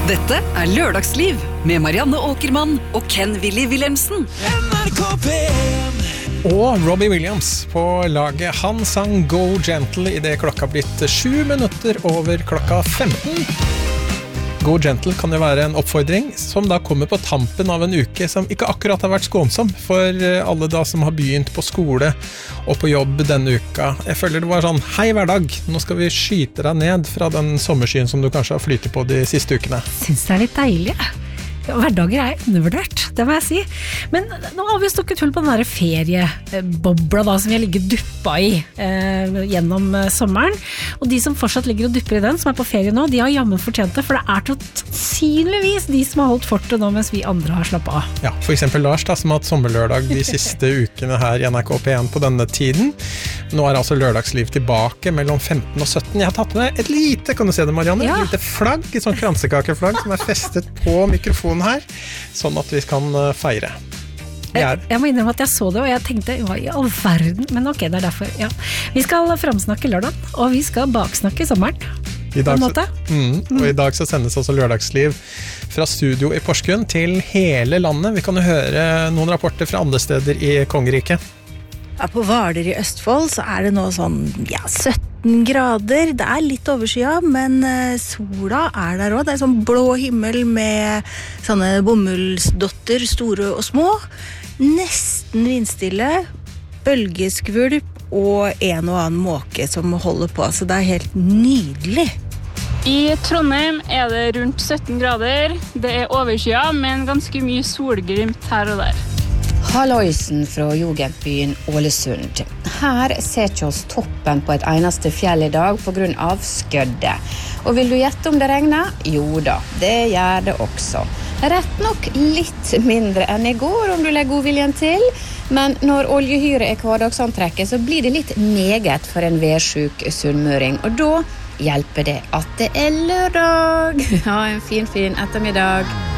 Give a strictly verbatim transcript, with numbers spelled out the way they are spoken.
Dette er Lørdagsliv med Marianne Åkermann og Ken Willy Wilhelmsen. N R K P M. Og Robbie Williams på laget. Han sang Go Gentle i det klokka blitt sju minutter over klokka femten. Go Gentle kan jo være en oppfordring som da kommer på tampen av en uke som ikke akkurat har vært skånsom for alle da som har begynt på skole og på jobb denne uka. Jeg føler det var sånn, hei hverdag, nå skal vi skyte deg ned fra den sommerskyen som du kanskje har flyttet på de siste ukene. Syns det er litt deilig. Hverdager er undervurdert, det må jeg si. Men nå har vi stukket hull på den der feriebobla da, som vi har ligget duppa i eh, gjennom sommeren. Og de som fortsatt ligger og dupper i den, som er på ferie nå, de har jammen fortjent det, for det er sannsynligvis de som har holdt fortet nå, mens vi andre har slappet av. Ja, for eksempel Lars da, som har hatt sommerlørdag de siste ukene her i N R K P en på denne tiden. Nå er altså lørdagsliv tilbake mellom femten og sytten. Jeg har tatt med et lite, kan du se det Marianne? Ja. Et lite flagg, et sånt kransekakeflagg som er festet på mikrofonen her, sånn at vi kan feire. Jeg, jeg må innrømme at jeg så det, og jeg tenkte, hva i all verden? Men ok, det er derfor, ja. Vi skal framsnakke lørdag, og vi skal baksnakke sommeren. I dag, på en måte. Så, mm, og i dag så sendes også lørdagsliv fra studio i Porsgrunn til hele landet. Vi kan jo høre noen rapporter fra andre steder i Kongeriket. Ja, på Hvaler i Østfold så er det nå sånn ja, sytten grader. Det er litt overskya, men uh, sola er der også. Det er sånn blå himmel med sånne bomullsdotter, store og små. Nesten vindstille, bølgeskvulp og en og annen måke som holder på. Så det er helt nydelig. I Trondheim er det rundt sytten grader. Det er overskya, men ganske mye solglimt her og der. Halloisen fra jugendbyen Ålesund. Her ser ikke oss toppen på et eneste fjell i dag på grunn av skødde. Og vil du gjette om det regner? Jo da, det gjør det også. Rett nok litt mindre enn i går om du legger godviljen til, men når oljehyre er hverdagsantrekket så blir det litt meget for en værsjuk sunnmøring, og da hjelper det at det er lørdag. Ha en fin, fin ettermiddag.